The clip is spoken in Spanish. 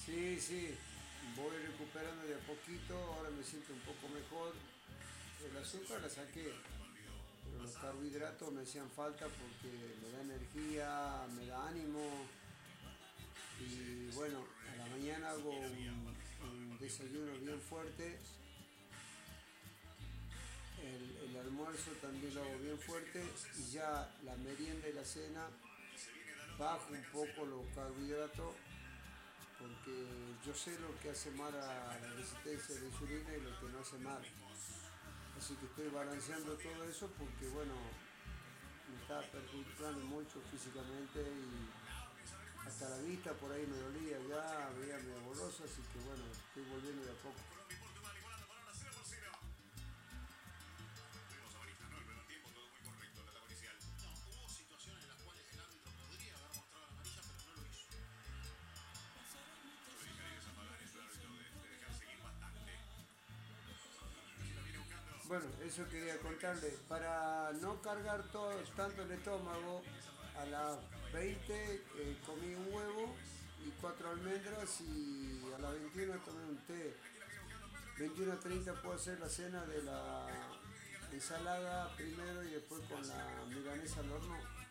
Sí, sí, voy recuperando de a poquito, ahora me siento un poco mejor. El azúcar la saqué, pero los carbohidratos me hacían falta porque me da energía, me da ánimo. Y bueno, a la mañana hago un desayuno bien fuerte, el almuerzo también lo hago bien fuerte y ya la merienda y la cena bajo un poco los carbohidratos porque yo sé lo que hace mal a la resistencia de la insulina y lo que no hace mal. Así que estoy balanceando todo eso porque bueno, me está perjudicando mucho físicamente y hasta la vista por ahí me dolía ya, veía medio borrosa, así que bueno, estoy volviendo de a poco. No, hubo situaciones en las cuales el árbitro podría haber mostrado la amarilla, pero no lo hizo. Bueno, eso quería contarle. Para no cargar todo, tanto el estómago, a las 20 comí un huevo y 4 almendras y a las 21 tomé un té. 21:30 puedo hacer la cena de la ensalada primero y después con la milanesa al horno.